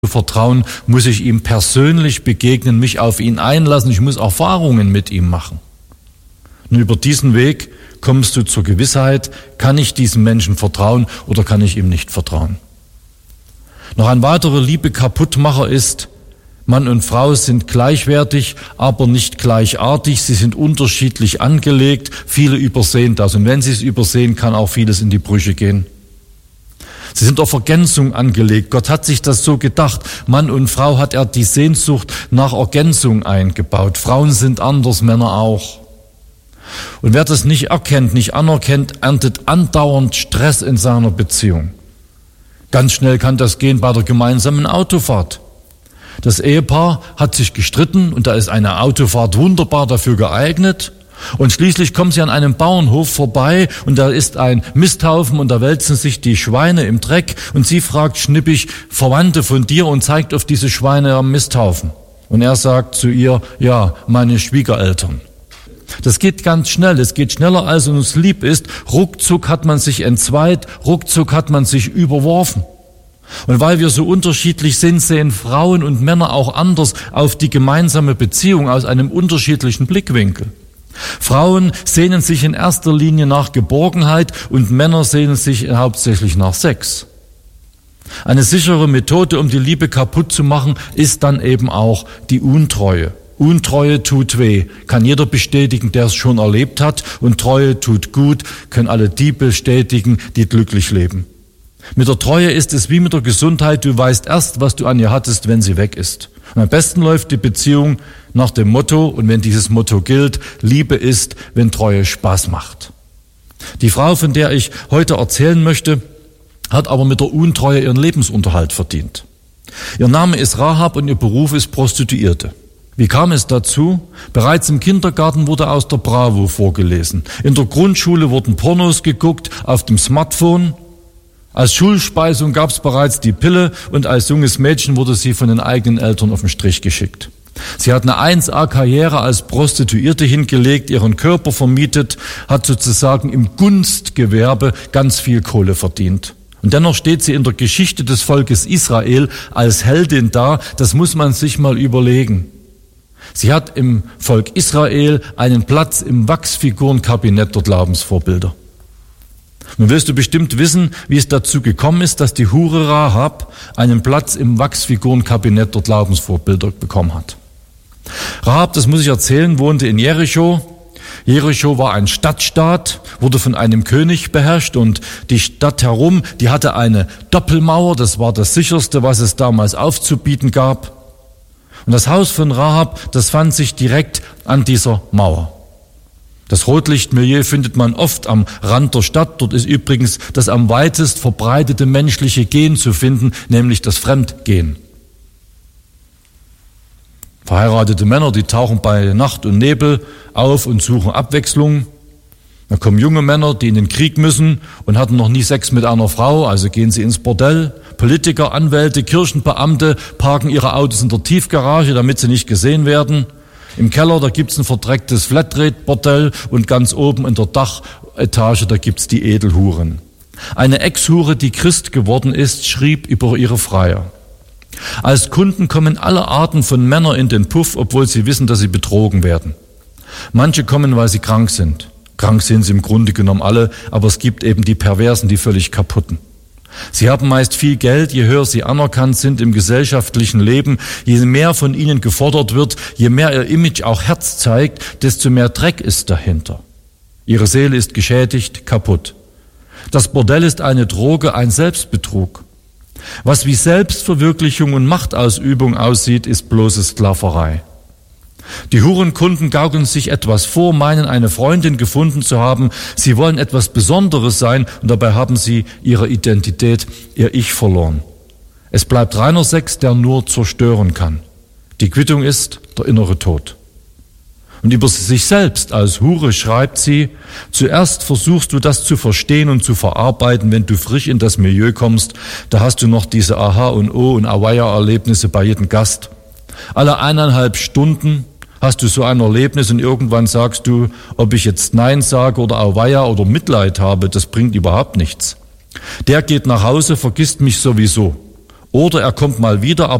vertrauen, muss ich ihm persönlich begegnen, mich auf ihn einlassen, ich muss Erfahrungen mit ihm machen. Und über diesen Weg kommst du zur Gewissheit, kann ich diesem Menschen vertrauen oder kann ich ihm nicht vertrauen. Noch ein weiterer Liebe-Kaputtmacher ist, Mann und Frau sind gleichwertig, aber nicht gleichartig, sie sind unterschiedlich angelegt, viele übersehen das und wenn sie es übersehen, kann auch vieles in die Brüche gehen. Sie sind auf Ergänzung angelegt. Gott hat sich das so gedacht. Mann und Frau hat er die Sehnsucht nach Ergänzung eingebaut. Frauen sind anders, Männer auch. Und wer das nicht erkennt, nicht anerkennt, erntet andauernd Stress in seiner Beziehung. Ganz schnell kann das gehen bei der gemeinsamen Autofahrt. Das Ehepaar hat sich gestritten und da ist eine Autofahrt wunderbar dafür geeignet. Und schließlich kommen sie an einem Bauernhof vorbei und da ist ein Misthaufen und da wälzen sich die Schweine im Dreck und sie fragt schnippig Verwandte von dir und zeigt auf diese Schweine am Misthaufen. Und er sagt zu ihr, ja, meine Schwiegereltern. Das geht ganz schnell, es geht schneller als uns lieb ist. Ruckzuck hat man sich entzweit, ruckzuck hat man sich überworfen. Und weil wir so unterschiedlich sind, sehen Frauen und Männer auch anders auf die gemeinsame Beziehung aus einem unterschiedlichen Blickwinkel. Frauen sehnen sich in erster Linie nach Geborgenheit und Männer sehnen sich hauptsächlich nach Sex. Eine sichere Methode, um die Liebe kaputt zu machen, ist dann eben auch die Untreue. Untreue tut weh, kann jeder bestätigen, der es schon erlebt hat, und Treue tut gut, können alle die bestätigen, die glücklich leben. Mit der Treue ist es wie mit der Gesundheit, du weißt erst, was du an ihr hattest, wenn sie weg ist. Und am besten läuft die Beziehung nach dem Motto, und wenn dieses Motto gilt, Liebe ist, wenn Treue Spaß macht. Die Frau, von der ich heute erzählen möchte, hat aber mit der Untreue ihren Lebensunterhalt verdient. Ihr Name ist Rahab und ihr Beruf ist Prostituierte. Wie kam es dazu? Bereits im Kindergarten wurde aus der Bravo vorgelesen. In der Grundschule wurden Pornos geguckt auf dem Smartphone. Als Schulspeisung gab es bereits die Pille und als junges Mädchen wurde sie von den eigenen Eltern auf den Strich geschickt. Sie hat eine 1A-Karriere als Prostituierte hingelegt, ihren Körper vermietet, hat sozusagen im Gunstgewerbe ganz viel Kohle verdient. Und dennoch steht sie in der Geschichte des Volkes Israel als Heldin da, das muss man sich mal überlegen. Sie hat im Volk Israel einen Platz im Wachsfigurenkabinett der Glaubensvorbilder. Nun willst du bestimmt wissen, wie es dazu gekommen ist, dass die Hure Rahab einen Platz im Wachsfigurenkabinett der Glaubensvorbilder bekommen hat. Rahab, das muss ich erzählen, wohnte in Jericho. Jericho war ein Stadtstaat, wurde von einem König beherrscht und die Stadt herum, die hatte eine Doppelmauer, das war das sicherste, was es damals aufzubieten gab. Und das Haus von Rahab, das fand sich direkt an dieser Mauer. Das Rotlichtmilieu findet man oft am Rand der Stadt. Dort ist übrigens das am weitest verbreitete menschliche Gen zu finden, nämlich das Fremdgehen. Verheiratete Männer, die tauchen bei Nacht und Nebel auf und suchen Abwechslung. Dann kommen junge Männer, die in den Krieg müssen und hatten noch nie Sex mit einer Frau, also gehen sie ins Bordell. Politiker, Anwälte, Kirchenbeamte parken ihre Autos in der Tiefgarage, damit sie nicht gesehen werden. Im Keller, da gibt's ein verdrecktes Flatrate-Bordell und ganz oben in der Dachetage, da gibt's die Edelhuren. Eine Ex-Hure, die Christ geworden ist, schrieb über ihre Freier: Als Kunden kommen alle Arten von Männern in den Puff, obwohl sie wissen, dass sie betrogen werden. Manche kommen, weil sie krank sind. Krank sind sie im Grunde genommen alle, aber es gibt eben die Perversen, die völlig kaputten. Sie haben meist viel Geld, je höher sie anerkannt sind im gesellschaftlichen Leben, je mehr von ihnen gefordert wird, je mehr ihr Image auch Herz zeigt, desto mehr Dreck ist dahinter. Ihre Seele ist geschädigt, kaputt. Das Bordell ist eine Droge, ein Selbstbetrug. Was wie Selbstverwirklichung und Machtausübung aussieht, ist bloße Sklaverei. Die Hurenkunden gaukeln sich etwas vor, meinen eine Freundin gefunden zu haben. Sie wollen etwas Besonderes sein und dabei haben sie ihre Identität, ihr Ich verloren. Es bleibt reiner Sex, der nur zerstören kann. Die Quittung ist der innere Tod. Und über sich selbst als Hure schreibt sie: Zuerst versuchst du das zu verstehen und zu verarbeiten, wenn du frisch in das Milieu kommst. Da hast du noch diese Aha und Oh und Awaya-Erlebnisse bei jedem Gast. Alle 1,5 Stunden hast du so ein Erlebnis und irgendwann sagst du, ob ich jetzt Nein sage oder Auweia oder Mitleid habe, das bringt überhaupt nichts. Der geht nach Hause, vergisst mich sowieso. Oder er kommt mal wieder,